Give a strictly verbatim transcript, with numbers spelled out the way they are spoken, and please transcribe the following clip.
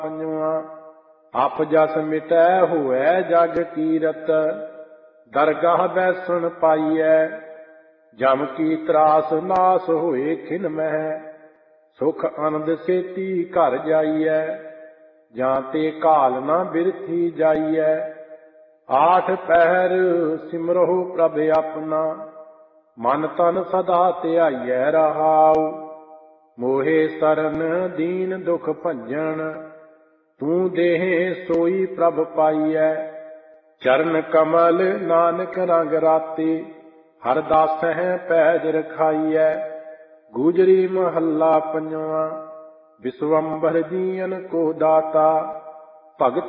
ਪੰਜਵਾਂ। ਆਪ ਜਸ ਮਿਟੈ ਹੋਇ ਜਗ ਕੀਰਤ, ਦਰਗਾਹ ਬੈਸਣ ਪਾਈਐ। ਜਮ ਕੀ ਤਰਾਸ ਨਾਸ ਹੋਏ ਖਿਨ ਮਹਿ, ਸੁਖ ਆਨੰਦ ਸੇਤੀ ਘਰ ਜਾਈਐ। ਜਾਂ ਤੇ ਘਾਲ ਨਾ ਬਿਰਥੀ ਜਾਈਐ, ਆਠ ਪਹਿਰ ਸਿਮਰਹੁ ਪ੍ਰਭ ਆਪਣਾ। ਮਨ ਤਨ ਸਦਾ ਧਿਆਈਐ ਰਹਾਉ, ਮੋਹਿ ਸਰਨ ਦੀਨ ਦੁਖ ਭੰਜਨ। ਤੂੰ ਦੇਹ ਸੋਈ ਪ੍ਰਭ ਪਾਈਐ, ਚਰਨ ਕਮਲ ਨਾਨਕ ਰੰਗ ਰਾਤੇ। ਹਰ ਦਾਸਹਿ ਪੈਜ ਰਖਾਈਐ। ਗੁਜਰੀ ਮਹੱਲਾ ਪੰਜਵਾਂ। ਵਿਸਵੰਬਰ ਜੀਅਨ ਕੋ ਦਾਤਾ, ਭਗਤ